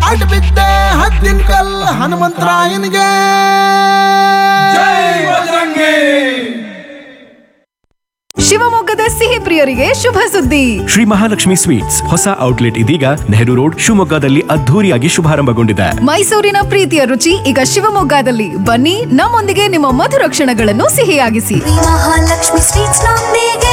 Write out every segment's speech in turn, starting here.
ಅಡ್ ಬಿದ್ದೆ ಹದ್ದಿನ ಕಲ್ ಹನುಮಂತರಾಯನಿಗೆ. ಜೈ ಬಜರಂಗಿ. ಶಿವಮೊಗ್ಗದ ಸಿಹಿ ಪ್ರಿಯರಿಗೆ ಶುಭ ಸುದ್ದಿ. ಶ್ರೀ ಮಹಾಲಕ್ಷ್ಮಿ ಸ್ವೀಟ್ಸ್ ಹೊಸ ಔಟ್ಲೆಟ್ ಇದೀಗ ನೆಹರು ರೋಡ್ ಶಿವಮೊಗ್ಗದಲ್ಲಿ ಅದ್ಧೂರಿಯಾಗಿ ಶುಭಾರಂಭಗೊಂಡಿದೆ. ಮೈಸೂರಿನ ಪ್ರೀತಿಯ ರುಚಿ ಈಗ ಶಿವಮೊಗ್ಗದಲ್ಲಿ. ಬನ್ನಿ, ನಮ್ಮೊಂದಿಗೆ ನಿಮ್ಮ ಮಧುರ ಕ್ಷಣಗಳನ್ನು ಸಿಹಿಯಾಗಿಸಿ. ಮಹಾಲಕ್ಷ್ಮಿ ಸ್ವೀಟ್ಸ್ ನೊಂದಿಗೆ.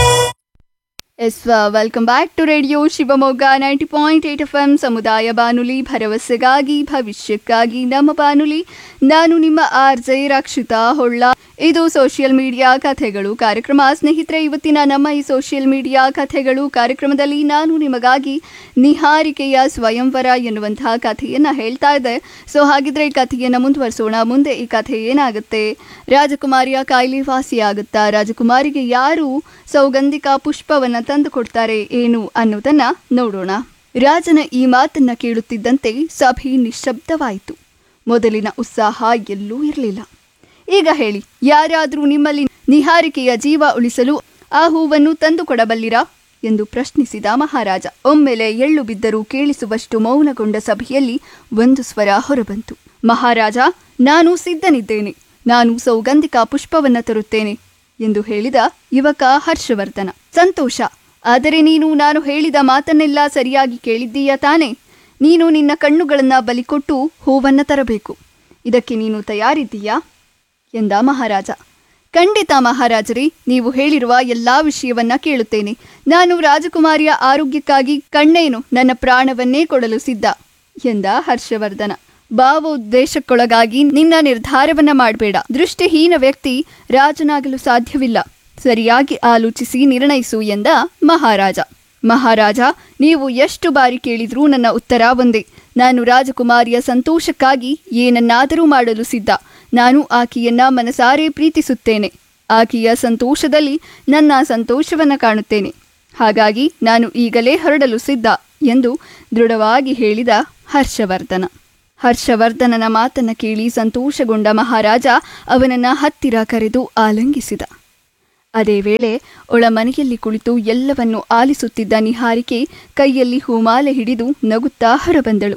S welcome back to radio Shivamogga 90.8 FM ಸಮುದಾಯ ಬಾನುಲಿ, ಭರವಸೆಗಾಗಿ ಭವಿಷ್ಯಕ್ಕಾಗಿ ನಮ್ಮ ಬಾನುಲಿ. ನಾನು ನಿಮ್ಮ RJ ರಕ್ಷಿತಾ ಹೊಳ್ಳ. ಇದು ಸೋಷಿಯಲ್ ಮೀಡಿಯಾ ಕಥೆಗಳು ಕಾರ್ಯಕ್ರಮ. ಸ್ನೇಹಿತರೆ, ಇವತ್ತಿನ ನಮ್ಮ ಈ ಸೋಷಿಯಲ್ ಮೀಡಿಯಾ ಕಥೆಗಳು ಕಾರ್ಯಕ್ರಮದಲ್ಲಿ ನಾನು ನಿಮಗಾಗಿ ನಿಹಾರಿಕೆಯ ಸ್ವಯಂವರ ಎನ್ನುವಂತಹ ಕಥೆಯನ್ನು ಹೇಳ್ತಾ ಇದ್ದೆ. ಸೊ ಹಾಗಿದ್ರೆ ಈ ಕಥೆಯನ್ನು ಮುಂದುವರಿಸೋಣ. ಮುಂದೆ ಈ ಕಥೆ ಏನಾಗುತ್ತೆ? ರಾಜಕುಮಾರಿಯ ಕಾಯಿಲೆ ವಾಸಿಯಾಗುತ್ತಾ? ರಾಜಕುಮಾರಿಗೆ ಯಾರು ಸೌಗಂಧಿಕ ಪುಷ್ಪವನ್ನು ತಂದು ಕೊಡ್ತಾರೆ ಏನು ಅನ್ನೋದನ್ನ ನೋಡೋಣ. ರಾಜನ ಈ ಮಾತನ್ನ ಕೇಳುತ್ತಿದ್ದಂತೆ ಸಭೆ ನಿಶ್ಶಬ್ದವಾಯಿತು. ಮೊದಲಿನ ಉತ್ಸಾಹ ಎಲ್ಲೂ ಇರಲಿಲ್ಲ. ಈಗ ಹೇಳಿ, ಯಾರಾದರೂ ನಿಮ್ಮಲ್ಲಿ ನಿಹಾರಿಕೆಯ ಜೀವ ಉಳಿಸಲು ಆ ಹೂವನ್ನು ತಂದು ಕೊಡಬಲ್ಲಿರಾ ಎಂದು ಪ್ರಶ್ನಿಸಿದ ಮಹಾರಾಜ. ಒಮ್ಮೆಲೆ ಎಳ್ಳು ಬಿದ್ದರೂ ಕೇಳಿಸುವಷ್ಟು ಮೌನಗೊಂಡ ಸಭೆಯಲ್ಲಿ ಒಂದು ಸ್ವರ ಹೊರಬಂತು. ಮಹಾರಾಜ, ನಾನು ಸಿದ್ಧನಿದ್ದೇನೆ. ನಾನು ಸೌಗಂಧಿಕ ಪುಷ್ಪವನ್ನು ತರುತ್ತೇನೆ ಎಂದು ಹೇಳಿದ ಯುವಕ ಹರ್ಷವರ್ಧನ. ಸಂತೋಷ. ಆದರೆ ನೀನು ನಾನು ಹೇಳಿದ ಮಾತನ್ನೆಲ್ಲ ಸರಿಯಾಗಿ ಕೇಳಿದ್ದೀಯ ತಾನೆ? ನೀನು ನಿನ್ನ ಕಣ್ಣುಗಳನ್ನು ಬಲಿಕೊಟ್ಟು ಹೂವನ್ನು ತರಬೇಕು. ಇದಕ್ಕೆ ನೀನು ತಯಾರಿದ್ದೀಯಾ ಎಂದ ಮಹಾರಾಜ. ಖಂಡಿತ ಮಹಾರಾಜರೇ, ನೀವು ಹೇಳಿರುವ ಎಲ್ಲ ವಿಷಯವನ್ನ ಕೇಳುತ್ತೇನೆ. ನಾನು ರಾಜಕುಮಾರಿಯ ಆರೋಗ್ಯಕ್ಕಾಗಿ ಕಣ್ಣೇನು ನನ್ನ ಪ್ರಾಣವನ್ನೇ ಕೊಡಲು ಸಿದ್ಧ ಎಂದ ಹರ್ಷವರ್ಧನ. ಭಾವೋದ್ದೇಶಕ್ಕೊಳಗಾಗಿ ನಿನ್ನ ನಿರ್ಧಾರವನ್ನ ಮಾಡಬೇಡ. ದೃಷ್ಟಿಹೀನ ವ್ಯಕ್ತಿ ರಾಜನಾಗಲು ಸಾಧ್ಯವಿಲ್ಲ. ಸರಿಯಾಗಿ ಆಲೋಚಿಸಿ ನಿರ್ಣಯಿಸು ಎಂದ ಮಹಾರಾಜ. ಮಹಾರಾಜ, ನೀವು ಎಷ್ಟು ಬಾರಿ ಕೇಳಿದ್ರೂ ನನ್ನ ಉತ್ತರ ಒಂದೇ. ನಾನು ರಾಜಕುಮಾರಿಯ ಸಂತೋಷಕ್ಕಾಗಿ ಏನನ್ನಾದರೂ ಮಾಡಲು ಸಿದ್ಧ. ನಾನು ಆಕೆಯನ್ನ ಮನಸಾರೆ ಪ್ರೀತಿಸುತ್ತೇನೆ. ಆಕೆಯ ಸಂತೋಷದಲ್ಲಿ ನನ್ನ ಸಂತೋಷವನ್ನು ಕಾಣುತ್ತೇನೆ. ಹಾಗಾಗಿ ನಾನು ಈಗಲೇ ಹೊರಡಲು ಸಿದ್ಧ ಎಂದು ದೃಢವಾಗಿ ಹೇಳಿದ ಹರ್ಷವರ್ಧನ. ಹರ್ಷವರ್ಧನನ ಮಾತನ್ನ ಕೇಳಿ ಸಂತೋಷಗೊಂಡ ಮಹಾರಾಜ ಅವನನ್ನ ಹತ್ತಿರ ಕರೆದು ಆಲಿಂಗಿಸಿದ. ಅದೇ ವೇಳೆ ಒಳಮನೆಯಲ್ಲಿ ಕುಳಿತು ಎಲ್ಲವನ್ನೂ ಆಲಿಸುತ್ತಿದ್ದ ನಿಹಾರಿಕೆ ಕೈಯಲ್ಲಿ ಹೂಮಾಲೆ ಹಿಡಿದು ನಗುತ್ತಾ ಹೊರಬಂದಳು.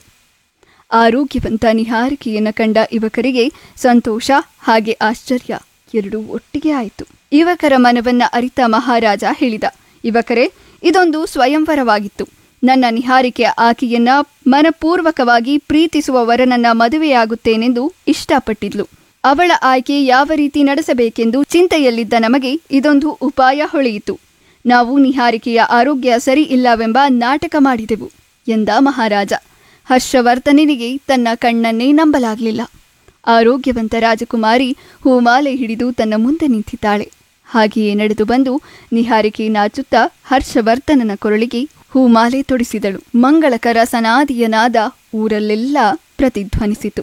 ಆರೋಗ್ಯವಂತ ನಿಹಾರಿಕೆಯನ್ನು ಕಂಡ ಯುವಕರಿಗೆ ಸಂತೋಷ ಹಾಗೆ ಆಶ್ಚರ್ಯ ಎರಡೂ ಒಟ್ಟಿಗೆ ಆಯಿತು. ಯುವಕರ ಮನವನ್ನ ಅರಿತ ಮಹಾರಾಜ ಹೇಳಿದ, ಯುವಕರೇ, ಇದೊಂದು ಸ್ವಯಂವರವಾಗಿತ್ತು. ನನ್ನ ನಿಹಾರಿಕೆ ಆಕೆಯನ್ನ ಮನಪೂರ್ವಕವಾಗಿ ಪ್ರೀತಿಸುವ ವರನನ್ನ ಮದುವೆಯಾಗುತ್ತೇನೆಂದು ಇಷ್ಟಪಟ್ಟಿದ್ಲು. ಅವಳ ಆಯ್ಕೆ ಯಾವ ರೀತಿ ನಡೆಸಬೇಕೆಂದು ಚಿಂತೆಯಲ್ಲಿದ್ದ ನಮಗೆ ಇದೊಂದು ಉಪಾಯ ಹೊಳೆಯಿತು. ನಾವು ನಿಹಾರಿಕೆಯ ಆರೋಗ್ಯ ಸರಿ ಇಲ್ಲವೆಂಬ ನಾಟಕ ಮಾಡಿದೆವು ಎಂದ ಮಹಾರಾಜ. ಹರ್ಷವರ್ಧನಿಗೆ ತನ್ನ ಕಣ್ಣನ್ನೇ ನಂಬಲಾಗಲಿಲ್ಲ. ಆರೋಗ್ಯವಂತ ರಾಜಕುಮಾರಿ ಹೂಮಾಲೆ ಹಿಡಿದು ತನ್ನ ಮುಂದೆ ನಿಂತಿದ್ದಾಳೆ. ಹಾಗೆಯೇ ನಡೆದು ಬಂದು ನಿಹಾರಿಕೆ ನಾಚುತ್ತಾ ಹರ್ಷವರ್ಧನನ ಕೊರಳಿಗೆ ಹೂಮಾಲೆ ತೊಡಿಸಿದಳು. ಮಂಗಳಕರ ಸನಾದಿಯ ನಾದ ಊರಲ್ಲೆಲ್ಲ ಪ್ರತಿಧ್ವನಿಸಿತು.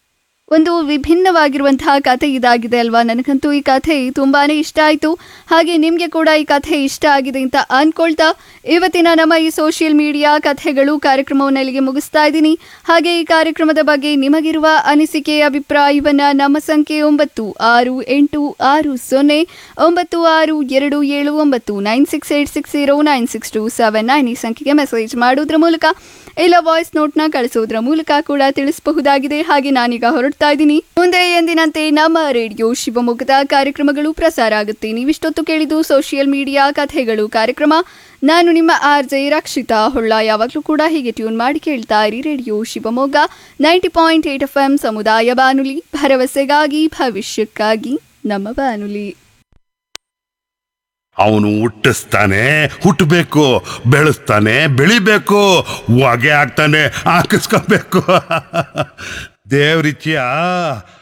ಒಂದು ವಿಭಿನ್ನವಾಗಿರುವಂತಹ ಕಥೆ ಇದಾಗಿದೆ ಅಲ್ವಾ? ನನಗಂತೂ ಈ ಕಥೆ ತುಂಬಾನೇ ಇಷ್ಟ ಆಯಿತು. ಹಾಗೆ ನಿಮಗೆ ಕೂಡ ಈ ಕಥೆ ಇಷ್ಟ ಆಗಿದೆ ಅಂತ ಅಂದ್ಕೊಳ್ತಾ ಇವತ್ತಿನ ನಮ್ಮ ಈ ಸೋಷಿಯಲ್ ಮೀಡಿಯಾ ಕಥೆಗಳು ಕಾರ್ಯಕ್ರಮವನ್ನು ಇಲ್ಲಿಗೆ ಮುಗಿಸ್ತಾ ಇದ್ದೀನಿ. ಹಾಗೆ ಈ ಕಾರ್ಯಕ್ರಮದ ಬಗ್ಗೆ ನಿಮಗಿರುವ ಅನಿಸಿಕೆ ಅಭಿಪ್ರಾಯವನ್ನ ನಮ್ಮ ಸಂಖ್ಯೆ 96609627 9686096279 ಈ ಸಂಖ್ಯೆಗೆ ಮೆಸೇಜ್ ಮಾಡೋದ್ರ ಮೂಲಕ ಇಲ್ಲ ವಾಯ್ಸ್ ನೋಟ್ನ ಕಳಿಸೋದ್ರ ಮೂಲಕ ಕೂಡ ತಿಳಿಸಬಹುದಾಗಿದೆ. ಹಾಗೆ ನಾನೀಗ ಹೊರಡ್ತಾ ಇದ್ದೀನಿ. ಮುಂದೆ ಎಂದಿನಂತೆ ನಮ್ಮ ರೇಡಿಯೋ ಶಿವಮೊಗ್ಗದ ಕಾರ್ಯಕ್ರಮಗಳು ಪ್ರಸಾರ ಆಗುತ್ತೆ. ನೀವಿಷ್ಟೊತ್ತು ಕೇಳಿದ್ದು ಸೋಷಿಯಲ್ ಮೀಡಿಯಾ ಕಥೆಗಳು ಕಾರ್ಯಕ್ರಮ. ನಾನು ನಿಮ್ಮ RJ ರಕ್ಷಿತಾ ಹೊಳ್ಳ. ಯಾವಾಗಲೂ ಕೂಡ ಹೀಗೆ ಟ್ಯೂನ್ ಮಾಡಿ ಕೇಳ್ತಾ ಇರಿ ರೇಡಿಯೋ ಶಿವಮೊಗ್ಗ 90.8 FM ಸಮುದಾಯ ಬಾನುಲಿ, ಭರವಸೆಗಾಗಿ ಭವಿಷ್ಯಕ್ಕಾಗಿ ನಮ್ಮ ಬಾನುಲಿ. ಅವನು ಹುಟ್ಟಿಸ್ತಾನೆ, ಹುಟ್ಟಬೇಕು, ಬೆಳೆಸ್ತಾನೆ, ಬೆಳಿಬೇಕು, ಹೊಗೆ ಹಾಕ್ತಾನೆ, ಹಾಕಿಸ್ಕೋಬೇಕು. ದೇವ್ರಿಚ್ಚಿಯ